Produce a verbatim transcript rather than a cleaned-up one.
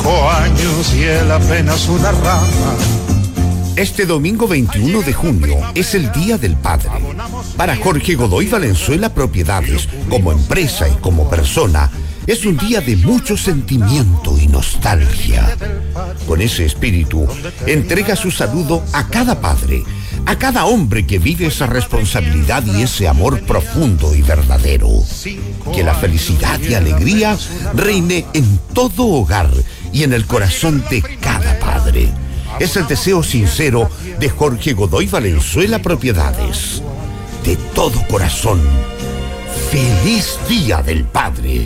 Cinco años y él apenas una rama. Este domingo veintiuno de junio es el Día del Padre. Para Jorge Godoy Valenzuela Propiedades, como empresa y como persona, es un día de mucho sentimiento y nostalgia. Con ese espíritu, entrega su saludo a cada padre, a cada hombre que vive esa responsabilidad y ese amor profundo y verdadero. Que la felicidad y alegría reine en todo hogar y en el corazón de cada padre. Es el deseo sincero de Jorge Godoy Valenzuela Propiedades. De todo corazón, ¡feliz Día del Padre!